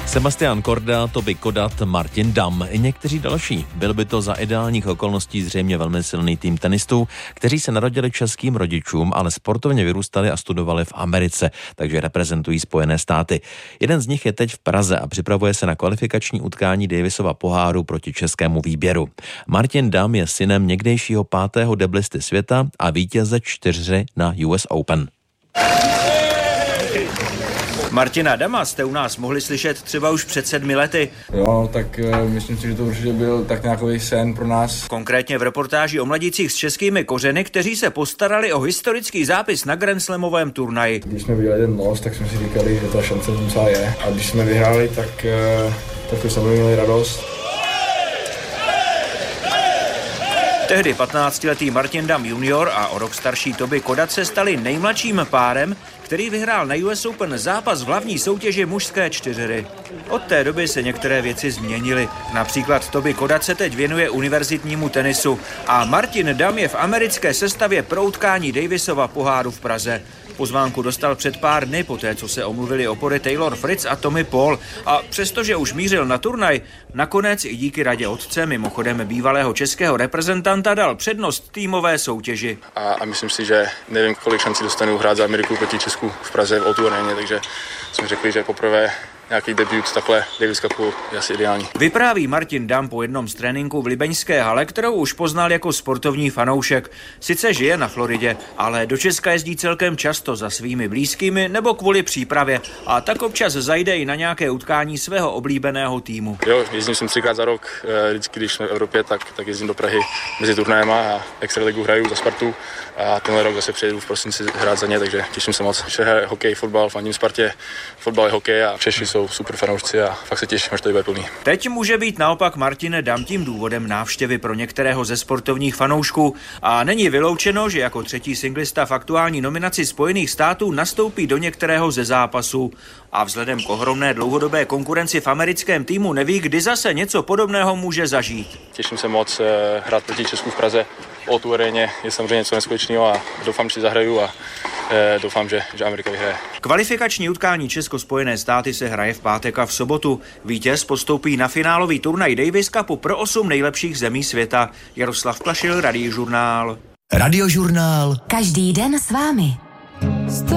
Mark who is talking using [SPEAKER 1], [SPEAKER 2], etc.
[SPEAKER 1] Sebastian Korda, Toby Kodat, Martin Damm i někteří další. Byl by to za ideálních okolností zřejmě velmi silný tým tenistů, kteří se narodili českým rodičům, ale sportovně vyrůstali a studovali v Americe, takže reprezentují Spojené státy. Jeden z nich je teď v Praze a připravuje se na kvalifikační utkání Davisova poháru proti českému výběru. Martin Damm je synem někdejšího 5. deblisty světa a vítěze 4 na US Open.
[SPEAKER 2] Martina Damma jste u nás mohli slyšet třeba už před 7 lety.
[SPEAKER 3] Jo, tak myslím si, že to určitě byl tak nějaký sen pro nás.
[SPEAKER 2] Konkrétně v reportáži o mladících s českými kořeny, kteří se postarali o historický zápis na Grand Slamovém turnaji.
[SPEAKER 3] Když jsme viděli ten los, tak jsme si říkali, že ta šance docela je. A když jsme vyhráli, tak jsme měli radost.
[SPEAKER 2] Tehdy 15letý Martin Damm junior a o rok starší Toby Kodat se stali nejmladším párem, který vyhrál na US Open zápas v hlavní soutěži mužské 4. Od té doby se některé věci změnily. Například Toby Kodat se teď věnuje univerzitnímu tenisu a Martin Damm je v americké sestavě pro utkání Davisova poháru v Praze. Pozvánku dostal před pár dny, poté co se omluvili opory Taylor Fritz a Tommy Paul. A přestože už mířil na turnaj, nakonec i díky radě otce, mimochodem bývalého českého reprezentanta, dal přednost týmové soutěži.
[SPEAKER 3] A myslím si, že nevím, kolik šancí dostanu hrát za Ameriku proti Česku v Praze v O2 aréně, takže jsme řekli, že poprvé nějaký debut takhle Davis Cupu je asi ideální.
[SPEAKER 2] Vypráví Martin Damm po jednom z tréninku v libeňské hale, kterou už poznal jako sportovní fanoušek. Sice žije na Floridě, ale do Česka jezdí celkem často za svými blízkými nebo kvůli přípravě a tak občas zajde i na nějaké utkání svého oblíbeného týmu.
[SPEAKER 3] Jo, jezdím jsem 3krát za rok, vždycky když jsme v Evropě, tak jezdím do Prahy mezi turnajema a extraligu hraju za Spartu a tenhle rok zase přijedu v prosinci hrát za ně, takže těším se moc. Vše je hokej, fotbal, fandím Spartě, fotbal je hokej a Češi jsou super fanoušci a fakt se těším, až to bude plný.
[SPEAKER 2] Teď může být naopak Martin Damm tím důvodem návštěvy pro některého ze sportovních fanoušků a není vyloučeno, že jako třetí singlista v aktuální nominaci Spojených států nastoupí do některého ze zápasů. A vzhledem k ohromné dlouhodobé konkurenci v americkém týmu neví, kdy zase něco podobného může zažít.
[SPEAKER 3] Těším se moc hrát proti Česku v Praze. O tu aréně je samozřejmě něco neskutečného a doufám, že si zahraju a doufám, že Amerika vyhraje.
[SPEAKER 2] Kvalifikační utkání Česko-Spojené státy se hraje v pátek a v sobotu. Vítěz postoupí na finálový turnaj Davis Cupu pro 8 nejlepších zemí světa. Jaroslav Plašil, Radiožurnál.
[SPEAKER 4] Radiožurnál. Každý den s vámi.